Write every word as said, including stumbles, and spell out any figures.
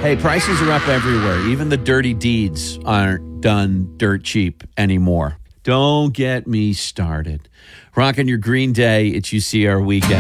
Hey, prices are up everywhere. Even the dirty deeds aren't done dirt cheap anymore. Don't get me started. Rocking your Green Day, it's U C R Weekend.